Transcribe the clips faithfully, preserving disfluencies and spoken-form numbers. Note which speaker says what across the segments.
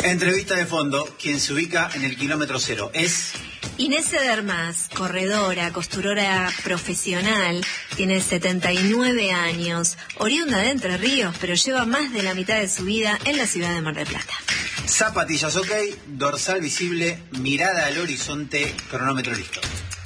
Speaker 1: Entrevista de fondo, quien se ubica en el kilómetro cero es...
Speaker 2: Inés Cedermás, corredora, costurora profesional, tiene setenta y nueve años, oriunda de Entre Ríos, pero lleva más de la mitad de su vida en la ciudad de Mar del Plata.
Speaker 1: Zapatillas ok, dorsal visible, mirada al horizonte, cronómetro listo.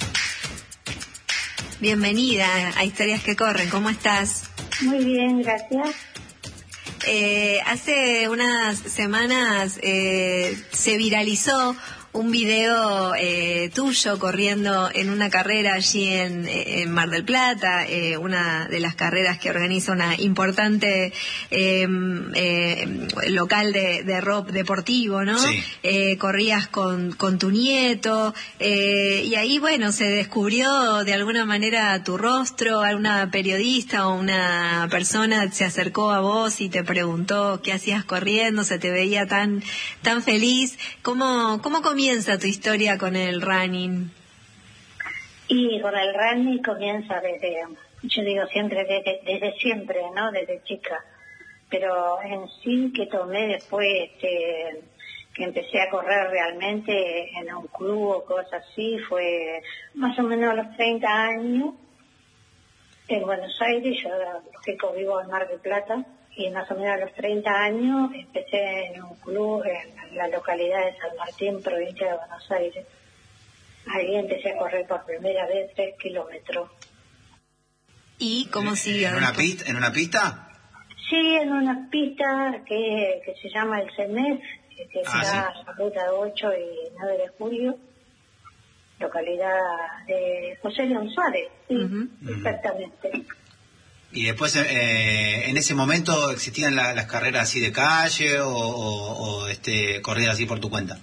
Speaker 2: Bienvenida a Historias que Corren, ¿cómo estás?
Speaker 3: Muy bien, gracias.
Speaker 2: Eh, hace unas semanas eh, se viralizó un video eh, tuyo corriendo en una carrera allí en, en Mar del Plata, eh, una de las carreras que organiza una importante eh, eh, local de, de rock deportivo, ¿no?
Speaker 1: Sí.
Speaker 2: Eh, corrías con, con tu nieto, eh, y ahí, bueno, se descubrió de alguna manera tu rostro, alguna periodista o una persona se acercó a vos y te preguntó qué hacías corriendo, se te veía tan, tan feliz. ¿Cómo, cómo comienza tu historia con el running?
Speaker 3: Y con el running comienza desde, yo digo siempre, desde, desde siempre, ¿no? Desde chica. Pero en sí que tomé después, este, que empecé a correr realmente en un club o cosas así, fue más o menos a los treinta años, en Buenos Aires. Yo, lógico, vivo en Mar del Plata, y más o menos a los treinta años empecé en un club en la localidad de San Martín, provincia de Buenos Aires. Ahí empecé a correr por primera vez tres kilómetros.
Speaker 2: ¿Y cómo siguió?
Speaker 1: ¿En una pista? ¿En una pista?
Speaker 3: Sí, en una pista que, que se llama el C E M E F, que
Speaker 1: Ah,
Speaker 3: está
Speaker 1: sí.
Speaker 3: en la ruta ocho y nueve de julio, localidad de José León Suárez, sí,
Speaker 2: Uh-huh.
Speaker 3: exactamente.
Speaker 1: Y después, eh, en ese momento, ¿existían la, las carreras así de calle o, o, o este, corridas así por tu cuenta?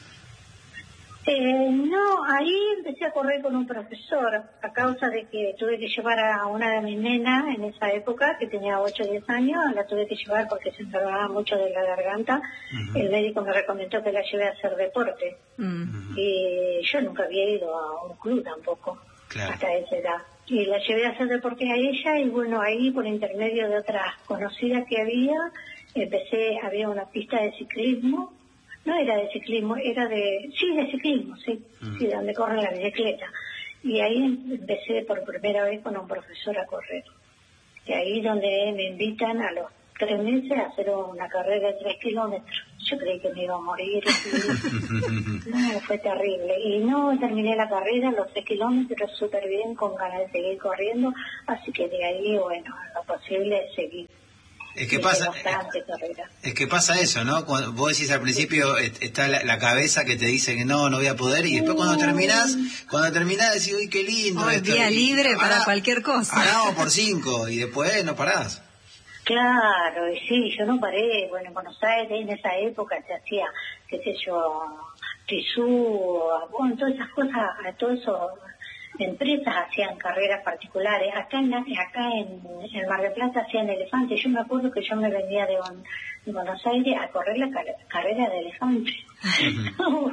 Speaker 3: Eh, no, ahí empecé a correr con un profesor, a causa de que tuve que llevar a una de mis nenas en esa época, que tenía ocho o diez años, la tuve que llevar porque se enfermaba mucho de la garganta. Uh-huh. El médico me recomendó que la lleve a hacer deporte. Uh-huh. Y yo nunca había ido a un club tampoco, claro, hasta esa edad. Y la llevé a hacer deporte a ella, y bueno, ahí por intermedio de otras conocidas que había, empecé, había una pista de ciclismo. No era de ciclismo, era de... Sí, de ciclismo, sí. Mm. Sí, donde corren la bicicleta. Y ahí empecé por primera vez con un profesor a correr. Y ahí donde me invitan a los tres meses a hacer una carrera de tres kilómetros. Yo creí que me iba a morir. Y... no, fue terrible. Y no, terminé la carrera, los tres kilómetros, súper bien, con ganas de seguir corriendo. Así que de ahí, bueno, lo posible es seguir.
Speaker 1: Es que pasa, es, es que pasa eso, ¿no? Cuando vos decís al principio, está la, la cabeza que te dice que no, no voy a poder, y después cuando terminás, cuando terminás decís, uy, qué lindo.
Speaker 2: Oh,
Speaker 1: esto.
Speaker 2: Día libre
Speaker 1: ahora,
Speaker 2: para cualquier cosa.
Speaker 1: Ahora vamos por cinco, y después no parás.
Speaker 3: Claro, y sí, yo no paré. Bueno, en Buenos Aires en esa época se hacía, qué sé yo, tisú, bueno, todas esas cosas, todo eso... empresas hacían carreras particulares. Acá en acá en, en Mar del Plata hacían elefantes. Yo me acuerdo que yo me venía de, de Buenos Aires a correr la car carrera de elefantes. no,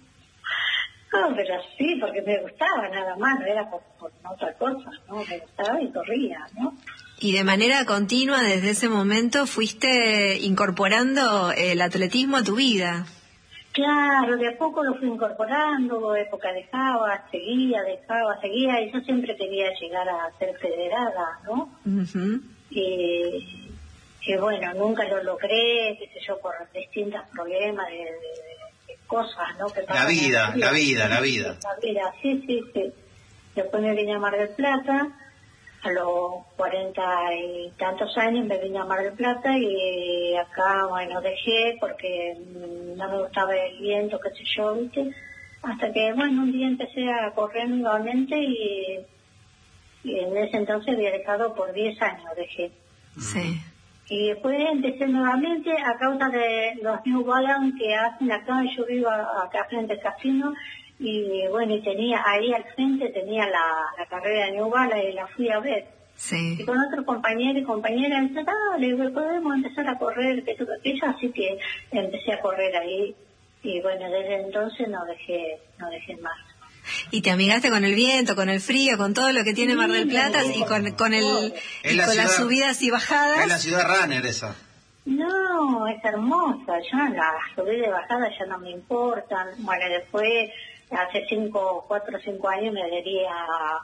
Speaker 3: no, pero sí, porque me gustaba nada más, no era por, por otra cosa, ¿no? Me gustaba y corría, ¿no?
Speaker 2: Y de manera continua, desde ese momento, fuiste incorporando el atletismo a tu vida.
Speaker 3: Claro, de a poco lo fui incorporando, época dejaba, seguía, dejaba, seguía, y yo siempre quería llegar a ser federada, ¿no? Uh-huh. y, y bueno, nunca lo logré, qué sé yo, por distintos problemas de, de, de cosas, ¿no? Que
Speaker 1: la vida, la vida, la vida.
Speaker 3: La vida, sí, sí, sí. Después me vine a Mar del Plata, a los cuarenta y tantos años me vine a Mar del Plata, y acá, bueno, dejé porque no me gustaba el viento, qué sé yo, ¿viste? Hasta que, bueno, un día empecé a correr nuevamente, y, y en ese entonces había dejado por diez años, dejé.
Speaker 2: Sí.
Speaker 3: Y después empecé nuevamente a causa de los New Balance que hacen acá. Yo vivo acá frente al casino, y bueno, y tenía ahí al frente tenía la, la carrera de New Balance, y la fui a ver.
Speaker 2: Sí.
Speaker 3: Y con otros compañeros y compañeras me dice, dale, podemos empezar a correr, que esto, que aquello, así que empecé a correr ahí, y bueno, desde entonces no dejé, no dejé más.
Speaker 2: Y te amigaste con el viento, con el frío, con todo lo que tiene sí, Mar del Plata, y con, con el y
Speaker 1: la
Speaker 2: con
Speaker 1: ciudad,
Speaker 2: las subidas y bajadas.
Speaker 1: Es la ciudad runner esa.
Speaker 3: No, es hermosa. Yo la subí de bajada ya no me importan. Bueno, después, hace cinco, cuatro o cinco años me adherí a...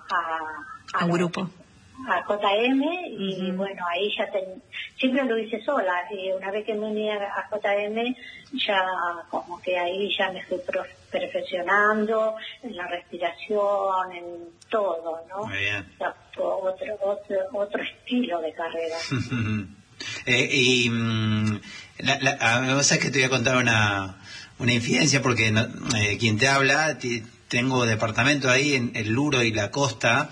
Speaker 3: A,
Speaker 2: a un grupo.
Speaker 3: A J M y
Speaker 2: uh-huh.
Speaker 3: bueno, ahí ya ten, siempre lo hice sola y una vez que me uní a J M ya como que ahí ya me fui perfeccionando en la respiración, en todo, ¿no?
Speaker 1: Muy bien.
Speaker 3: O sea, otro, otro, otro estilo de carrera.
Speaker 1: eh, y mm, la, la, a, o sea, que te voy a contar una, una infidencia porque no, eh, quien te habla... Te, tengo departamento ahí en el Luro y la Costa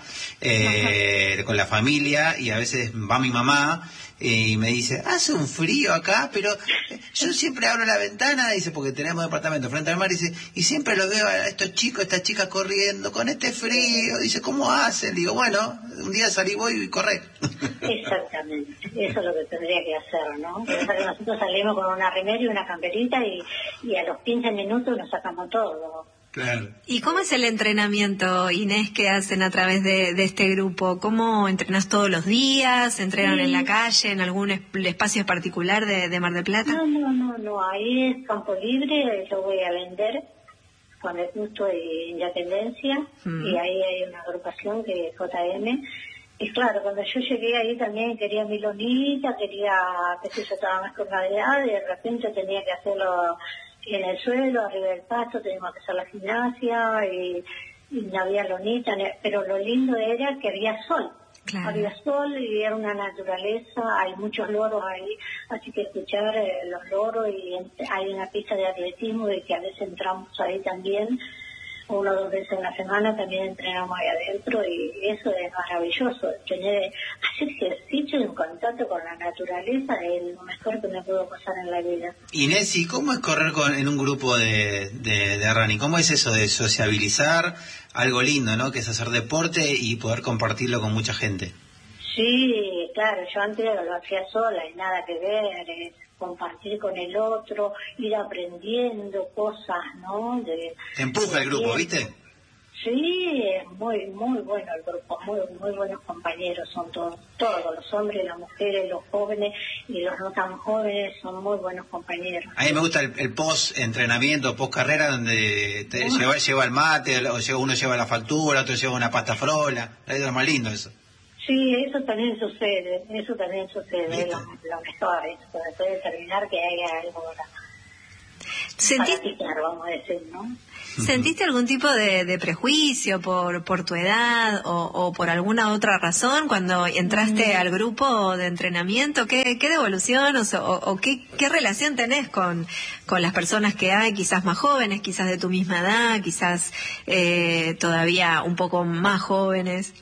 Speaker 1: eh, con la familia y a veces va mi mamá y me dice, hace un frío acá, pero yo siempre abro la ventana, dice, porque tenemos departamento frente al mar, dice, y siempre los veo a estos chicos, estas chicas corriendo con este frío, dice, ¿cómo hacen? Digo, bueno, un día salí voy y corré.
Speaker 3: Exactamente, eso es lo que tendría que hacer, ¿no? Porque nosotros salimos con una remera y una camperita y, y a los quince minutos nos sacamos todo.
Speaker 1: Claro.
Speaker 2: ¿Y cómo es el entrenamiento, Inés, que hacen a través de, de este grupo? ¿Cómo entrenas todos los días? ¿Entrenan sí. en la calle, en algún es, espacio particular de, de Mar del Plata?
Speaker 3: No, no, no, no, ahí es campo libre, yo voy a vender con el gusto de Independencia mm. y ahí hay una agrupación que es J M. Y claro, cuando yo llegué ahí también quería mi lonita, quería, que sé yo, estaba más con la edad, y de repente tenía que hacerlo en el suelo, arriba del pasto, teníamos que hacer la gimnasia y, y no había lonita, pero lo lindo era que había sol, claro. había sol y era una naturaleza, hay muchos loros ahí, así que escuchar eh, los loros y en, hay una pista de atletismo y que a veces entramos ahí también, una o dos veces en la semana también entrenamos ahí adentro y eso es maravilloso, tener, hacer ejercicio en contacto con la naturaleza es lo mejor que me pudo pasar en la vida.
Speaker 1: Inés, ¿y cómo es correr con, en un grupo de, de, de running? ¿Cómo es eso de sociabilizar? Algo lindo, ¿no? Que es hacer deporte y poder compartirlo con mucha gente.
Speaker 3: Sí, claro, yo antes lo hacía sola y nada que ver, es compartir con el otro, ir aprendiendo cosas, ¿no? De,
Speaker 1: Te empuja de el grupo, ¿viste?
Speaker 3: Sí, es muy, muy bueno el grupo, muy, muy buenos compañeros son todos, todos, los hombres, las mujeres, los jóvenes y los no tan jóvenes son muy buenos compañeros.
Speaker 1: A mí me gusta el, el post-entrenamiento, post-carrera, donde te uh. lleva, lleva el mate, o uno lleva la factura, otro lleva una pasta frola, es lo más lindo eso.
Speaker 3: Sí, eso también sucede, eso también sucede, lo, lo mejor, es para poder determinar que haya algo para, para picar, vamos a decir, ¿no?
Speaker 2: ¿Sentiste algún tipo de, de prejuicio por por tu edad o, o por alguna otra razón cuando entraste mm. al grupo de entrenamiento? ¿Qué, qué devolución o, o, o qué, qué relación tenés con, con las personas que hay, quizás más jóvenes, quizás de tu misma edad, quizás eh, todavía un poco más jóvenes?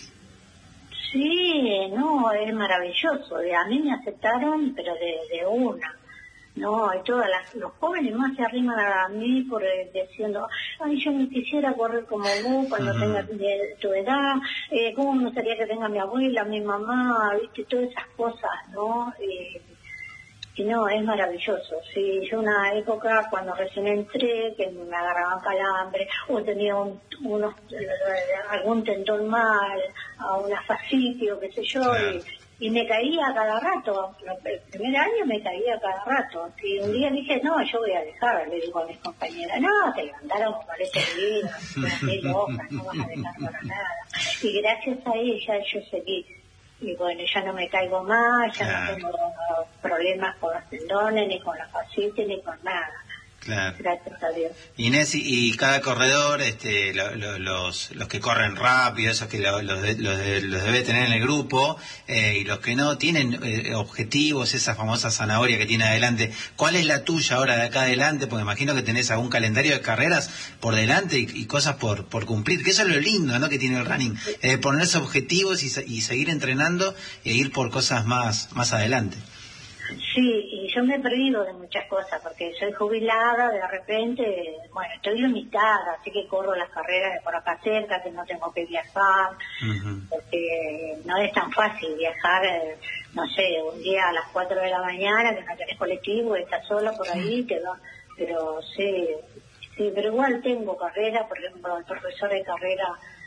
Speaker 3: Sí, no, es maravilloso. A mí me aceptaron, pero de, de una. No, y todas las, los jóvenes más se arriman a mí por eh, diciendo, ay, yo ni quisiera correr como vos cuando uh-huh. tenga de, tu edad, eh, cómo me gustaría que tenga mi abuela, mi mamá, viste, todas esas cosas, ¿no? Eh, y no, es maravilloso. Sí, yo una época cuando recién entré, que me agarraban calambre, o tenía un, unos, algún tendón mal, a una fascitis, qué sé yo, claro. y, y me caía a cada rato. El primer año me caía a cada rato. Y un día dije, no, yo voy a dejar, le digo a mis compañeras, no, te levantaron con este libro, no loca, no vas a dejar para nada. Y gracias a ella yo seguí. Y bueno, ya no me caigo más, ya claro. no tengo problemas con los tendones, ni con la fascitis, ni con nada.
Speaker 1: Claro.
Speaker 3: Gracias a Dios.
Speaker 1: Inés, y, y cada corredor, este, lo, lo, los los que corren rápido, esos que lo, los, de, los, de, los debe tener en el grupo, eh, y los que no, tienen eh, objetivos, esa famosa zanahoria que tiene adelante. ¿Cuál es la tuya ahora de acá adelante? Porque imagino que tenés algún calendario de carreras por delante y, y cosas por por cumplir, que eso es lo lindo, ¿no?, que tiene el running, eh, ponerse objetivos y, y seguir entrenando e ir por cosas más más adelante.
Speaker 3: Sí, y yo me he perdido de muchas cosas porque soy jubilada, de repente, bueno, estoy limitada, así que corro las carreras de por acá cerca, que no tengo que viajar, uh-huh. porque no es tan fácil viajar, eh, no sé, un día a las cuatro de la mañana, que no tenés colectivo, estás sola por ahí, te va, pero sí, sí, pero igual tengo carrera, por ejemplo, el profesor de carrera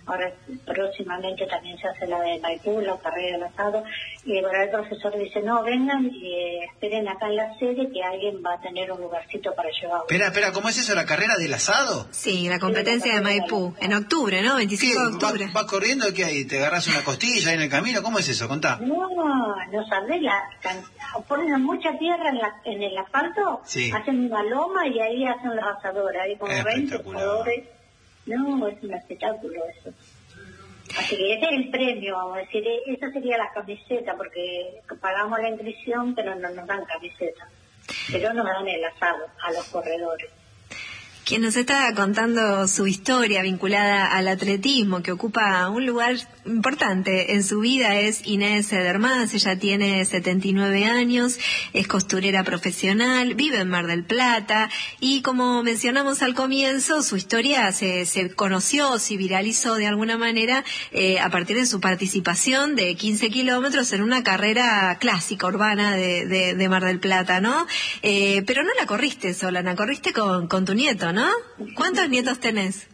Speaker 3: ahora próximamente también se hace la de Maipú, la carrera del asado, y ahora el profesor dice, no, vengan y eh, esperen acá en la sede que alguien va a tener un lugarcito para llevar.
Speaker 1: Espera, espera, ¿cómo es eso, la carrera del asado?
Speaker 2: Sí, la competencia de Maipú, en octubre, ¿no? veinticinco de octubre.
Speaker 1: ¿Vas va corriendo y qué hay? ¿Te agarras una costilla ahí en el camino? ¿Cómo es eso? Contá.
Speaker 3: No, no sabés, la, ponen mucha tierra en, la, en el asfalto, sí. Hacen una loma y ahí hacen los asadores, ahí como veinte asadores. No, es un espectáculo eso. Así que ese es el premio, vamos a decir, esa sería la camiseta, porque pagamos la inscripción, pero no nos dan camiseta. Pero nos dan el asado a los corredores.
Speaker 2: Quien nos está contando su historia vinculada al atletismo, que ocupa un lugar importante en su vida, es Inés Edermás. Ella tiene setenta y nueve años, es costurera profesional, vive en Mar del Plata y, como mencionamos al comienzo, su historia se, se conoció, se viralizó de alguna manera eh, a partir de su participación de quince kilómetros en una carrera clásica urbana de, de, de Mar del Plata, ¿no? Eh, pero no la corriste sola, la corriste con, con tu nieto, ¿no? ¿Cuántos nietos tenés?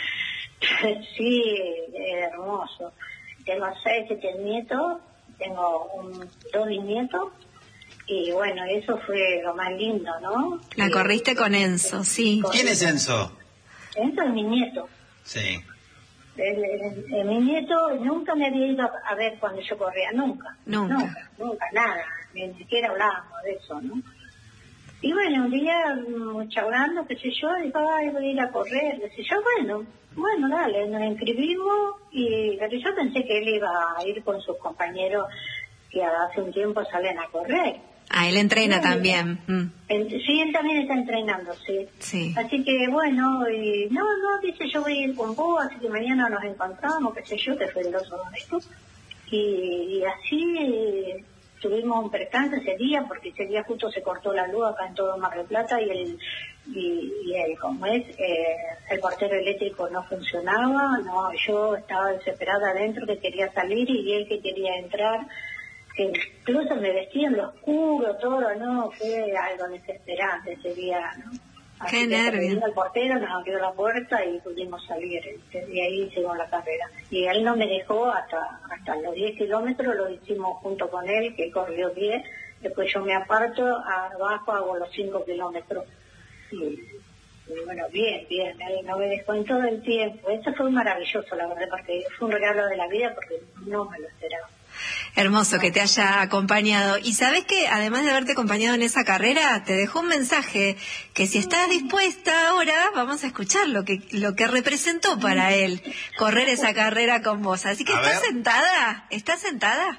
Speaker 3: Sí, hermoso. Tengo seis, siete nietos, tengo un, dos bisnietos, y bueno, eso fue lo más lindo, ¿no?
Speaker 2: La corriste con Enzo, sí.
Speaker 1: ¿Quién es Enzo?
Speaker 3: Enzo es mi nieto.
Speaker 1: Sí.
Speaker 3: El, el, el, mi nieto nunca me había ido a ver cuando yo corría, nunca.
Speaker 2: Nunca.
Speaker 3: Nunca, nunca, nada. Ni siquiera hablábamos de eso, ¿no? Y bueno, un día um, charlando, qué sé yo, dijo, ay, voy a ir a correr, qué sé yo, bueno, bueno, dale, nos inscribimos, y pero yo pensé que él iba a ir con sus compañeros que hace un tiempo salen a correr.
Speaker 2: Ah, él entrena
Speaker 3: bueno,
Speaker 2: también. Mm.
Speaker 3: Él, sí, él también está entrenando, sí.
Speaker 2: Sí.
Speaker 3: Así que bueno, y no, no, dice, yo voy a ir con vos, así que mañana nos encontramos, qué sé yo, que fue el dos de esto. Y, y así... Eh, tuvimos un percance ese día, porque ese día justo se cortó la luz acá en todo Mar del Plata, y el, y, y el como es, eh, el portero eléctrico no funcionaba, no, yo estaba desesperada adentro, que quería salir, y él que quería entrar, que incluso me vestía en lo oscuro, todo, no, fue algo desesperante ese día, ¿no? Así
Speaker 2: Qué nervio.
Speaker 3: El portero nos abrió la puerta y pudimos salir, y ahí hicimos la carrera. Y él no me dejó hasta hasta los diez kilómetros, lo hicimos junto con él, que corrió diez, después yo me aparto, abajo hago los cinco kilómetros. Y, y bueno, bien, bien, él no me dejó en todo el tiempo. Eso fue maravilloso, la verdad, porque fue un regalo de la vida, porque no me lo esperaba.
Speaker 2: Hermoso que te haya acompañado. Y sabes que además de haberte acompañado en esa carrera, te dejó un mensaje que si estás dispuesta ahora, vamos a escuchar lo que lo que representó para él correr esa carrera con vos. Así que, ¿estás sentada? ¿Estás sentada?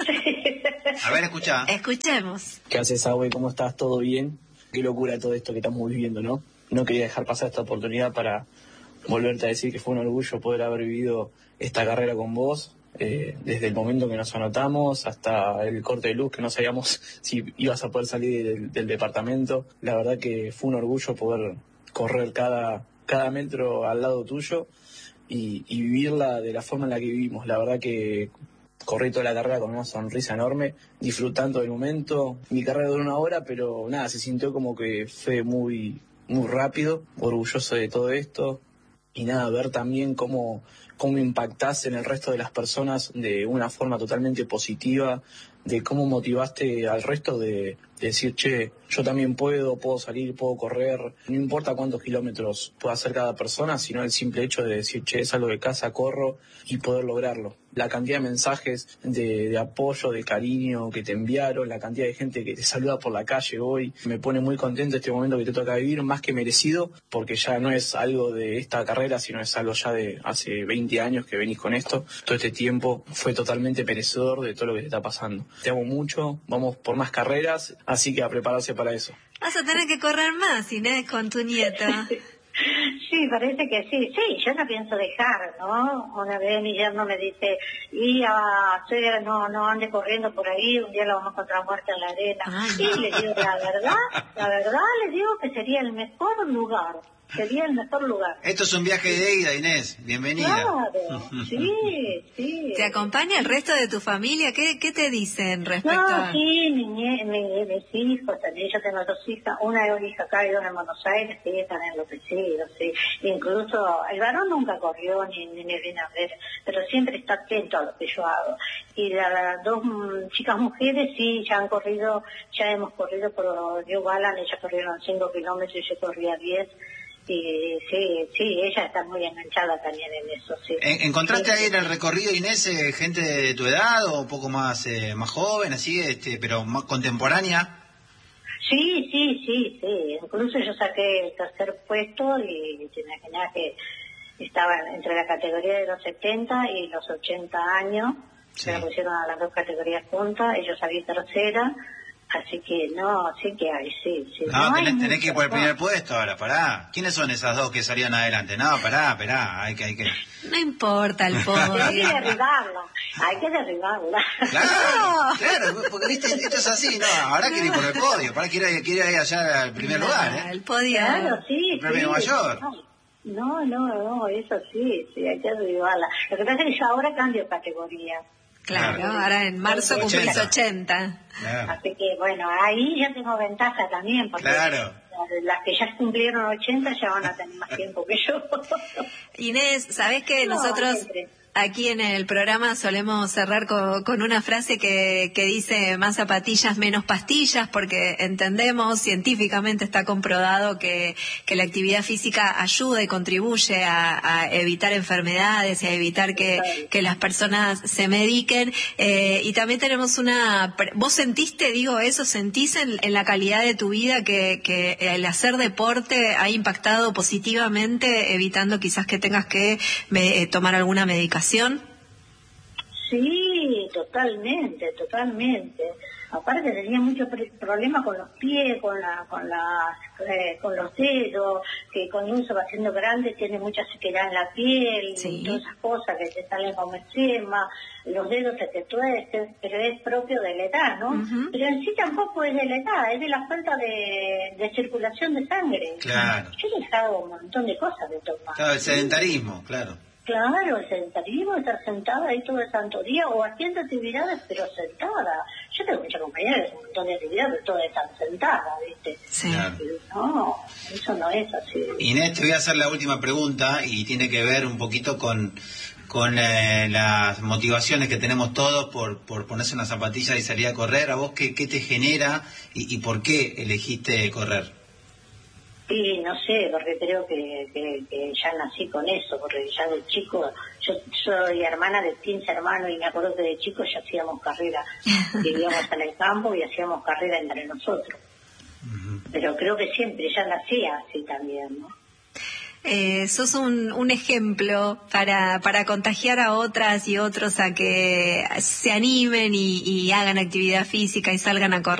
Speaker 1: A ver, escucha.
Speaker 2: Escuchemos.
Speaker 4: ¿Qué haces, Abue? ¿Cómo estás? ¿Todo bien? Qué locura todo esto que estamos viviendo, ¿no? No quería dejar pasar esta oportunidad para volverte a decir que fue un orgullo poder haber vivido esta carrera con vos. Eh, desde el momento que nos anotamos hasta el corte de luz, que no sabíamos si ibas a poder salir del, del departamento. La verdad que fue un orgullo poder correr cada, cada metro al lado tuyo y, y vivirla de la forma en la que vivimos. La verdad que corrí toda la carrera con una sonrisa enorme, disfrutando del momento. Mi carrera duró una hora, pero nada, se sintió como que fue muy, muy rápido, orgulloso de todo esto. Y nada, ver también cómo, cómo impactaste en el resto de las personas de una forma totalmente positiva, de cómo motivaste al resto de, de decir, che, yo también puedo, puedo salir, puedo correr, no importa cuántos kilómetros pueda hacer cada persona, sino el simple hecho de decir, che, salgo de casa, corro, y poder lograrlo. La cantidad de mensajes de, de apoyo, de cariño que te enviaron, la cantidad de gente que te saluda por la calle hoy, me pone muy contento este momento que te toca vivir, más que merecido, porque ya no es algo de esta carrera, sino es algo ya de hace veinte años que venís con esto. Todo este tiempo fue totalmente merecedor de todo lo que te está pasando. Te amo mucho, vamos por más carreras, así que a prepararse para eso.
Speaker 2: Vas a tener que correr más, Inés, con tu nieta.
Speaker 3: Sí, parece que sí. Sí, yo no pienso dejar, ¿no? Una vez mi yerno me dice, y a suegra no, no ande corriendo por ahí, un día la vamos a encontrar muerta en la arena. Ay, y no. Le digo, la verdad, la verdad le digo que sería el mejor lugar sería el mejor lugar.
Speaker 1: Esto es un viaje de ida, Inés, bienvenida.
Speaker 3: Claro, sí, sí.
Speaker 2: ¿Te acompaña el resto de tu familia? ¿Qué, qué te dicen respecto
Speaker 3: No,
Speaker 2: a...?
Speaker 3: sí, mi, nie- mi- mis hijos también, yo tengo dos hijas, una es una hija acá y una en Buenos Aires, que están enloquecidos, sí. Incluso el varón nunca corrió ni, ni me viene a ver, pero siempre está atento a lo que yo hago. Y las dos mm, chicas mujeres sí, ya han corrido, ya hemos corrido por New Balance, ellas corrieron cinco kilómetros y yo corría diez. Y sí, sí, ella está muy enganchada también en eso, sí.
Speaker 1: ¿En- ¿Encontraste
Speaker 3: Sí.
Speaker 1: ahí en el recorrido, Inés, eh, gente de tu edad o un poco más eh, más joven, así, este, pero más contemporánea?
Speaker 3: Sí, sí, sí, sí. Incluso yo saqué el tercer puesto y te imaginas que estaba entre la categoría de los setenta y los ochenta años.
Speaker 1: Sí.
Speaker 3: Se la pusieron a las dos categorías juntas, ellos salí tercera. Así que no, sí que hay, sí, sí.
Speaker 1: No,
Speaker 3: hay
Speaker 1: tenés, tenés que ir por el
Speaker 3: mucho,
Speaker 1: primer
Speaker 3: no.
Speaker 1: puesto ahora, pará. ¿Quiénes son esas dos que salían adelante? No, pará, pará, hay que... Hay que...
Speaker 2: No importa el
Speaker 3: Hay que
Speaker 2: podio.
Speaker 3: derribarla, hay que derribarla.
Speaker 1: Claro, claro, porque viste, esto es así, no, ahora quiere ir por el podio, para quiere, quiere ir allá al primer lugar, ¿eh?
Speaker 2: El podio.
Speaker 3: Claro, sí,
Speaker 1: El premio
Speaker 3: sí.
Speaker 1: mayor.
Speaker 3: No, no, no, eso sí, sí, hay que derribarla. Lo que pasa es que yo ahora cambio de categoría.
Speaker 2: Claro,
Speaker 1: Claro.
Speaker 2: ahora en marzo cumplís
Speaker 1: ochenta.
Speaker 2: ochenta.
Speaker 1: Claro.
Speaker 3: Así que, bueno, ahí ya tengo ventaja también, porque
Speaker 1: Claro.
Speaker 3: las, las que ya cumplieron ochenta ya van a tener más tiempo que yo.
Speaker 2: Inés, ¿sabés que
Speaker 3: No,
Speaker 2: nosotros
Speaker 3: siempre.
Speaker 2: aquí en el programa solemos cerrar con, con una frase que, que dice más zapatillas, menos pastillas, porque entendemos, científicamente está comprobado que, que la actividad física ayuda y contribuye a, a evitar enfermedades y a evitar que, que las personas se mediquen. Eh, y también tenemos una... pre- ¿Vos sentiste, digo eso, sentís en, en la calidad de tu vida que, que el hacer deporte ha impactado positivamente, evitando quizás que tengas que me- eh, tomar alguna medicación?
Speaker 3: Sí, totalmente, totalmente. Aparte tenía muchos problemas con los pies, con la, con las, eh, con los dedos, que cuando uno se va haciendo grande tiene mucha sequedad en la piel,
Speaker 2: Sí.
Speaker 3: y todas esas cosas que te salen como eczema, los dedos se te tuercen, pero es propio de la edad, ¿no?
Speaker 2: Ujú.
Speaker 3: Pero en sí tampoco es de la edad, es de la falta de, de circulación de sangre.
Speaker 1: Claro.
Speaker 3: Yo he dejado un montón de cosas de tomar.
Speaker 1: Claro, el sedentarismo, claro.
Speaker 3: Claro, el sedentarismo, estar sentada ahí todo el santo día o haciendo actividades pero sentada. Yo tengo muchas compañeras que hacen un montón de actividades, todas están sentadas, ¿viste?
Speaker 2: Sí.
Speaker 1: Claro.
Speaker 3: Pero no, eso no es así.
Speaker 1: Inés, te voy a hacer la última pregunta y tiene que ver un poquito con, con eh, las motivaciones que tenemos todos por, por ponerse una zapatilla y salir a correr. ¿A vos qué, qué te genera y, y por qué elegiste correr?
Speaker 3: Y no sé, porque creo que, que, que ya nací con eso, porque ya de chico, yo soy hermana de quince hermanos y me acuerdo que de chico ya hacíamos carrera, vivíamos en el campo y hacíamos carrera entre nosotros. Pero creo que siempre ya nacía así también, ¿no?
Speaker 2: Eh, sos un, un ejemplo para, para contagiar a otras y otros a que se animen y, y hagan actividad física y salgan a correr.